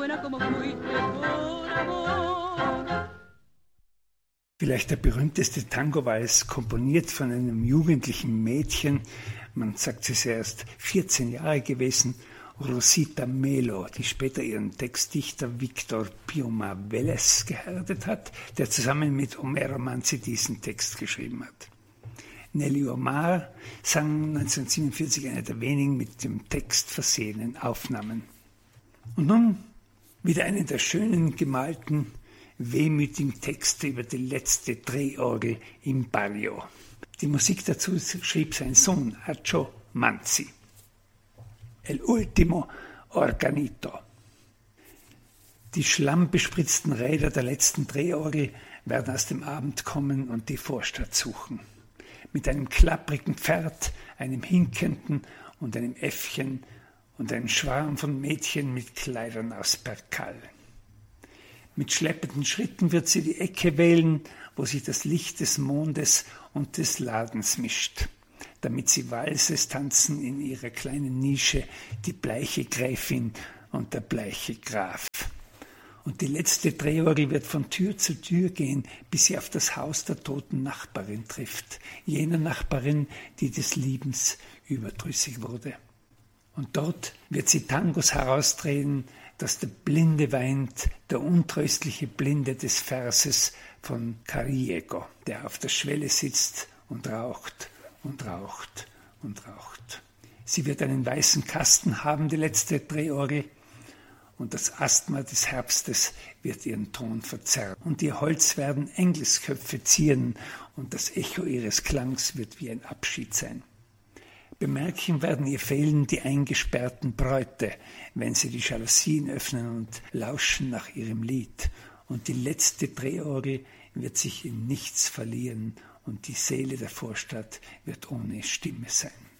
buena como fuiste por amor. Vielleicht der berühmteste Tango war es, komponiert von einem jugendlichen Mädchen, man sagt, sie sei erst 14 Jahre gewesen, Rosita Melo, die später ihren Textdichter Victor Piuma Vélez geheiratet hat, der zusammen mit Homero Manzi diesen Text geschrieben hat. Nelly Omar sang 1947 eine der wenigen mit dem Text versehenen Aufnahmen. Und nun wieder einen der schönen gemalten, wehmütigen Texte über die letzte Drehorgel im Barrio. Die Musik dazu schrieb sein Sohn Acho Manzi. El último organito. Die schlammbespritzten Räder der letzten Drehorgel werden aus dem Abend kommen und die Vorstadt suchen. Mit einem klapprigen Pferd, einem hinkenden und einem Äffchen und einem Schwarm von Mädchen mit Kleidern aus Perkal. Mit schleppenden Schritten wird sie die Ecke wählen, wo sich das Licht des Mondes und des Ladens mischt, damit sie Walses tanzen in ihrer kleinen Nische, die bleiche Gräfin und der bleiche Graf. Und die letzte Drehorgel wird von Tür zu Tür gehen, bis sie auf das Haus der toten Nachbarin trifft, jener Nachbarin, die des Liebens überdrüssig wurde. Und dort wird sie Tangos herausdrehen, dass der Blinde weint, der untröstliche Blinde des Verses von Cariego, der auf der Schwelle sitzt und raucht und raucht und raucht. Sie wird einen weißen Kasten haben, die letzte Drehorgel, und das Asthma des Herbstes wird ihren Ton verzerren. Und ihr Holz werden Engelsköpfe zieren, und das Echo ihres Klangs wird wie ein Abschied sein. Bemerken werden ihr fehlen die eingesperrten Bräute, wenn sie die Jalousien öffnen und lauschen nach ihrem Lied. Und die letzte Drehorgel wird sich in nichts verlieren und die Seele der Vorstadt wird ohne Stimme sein.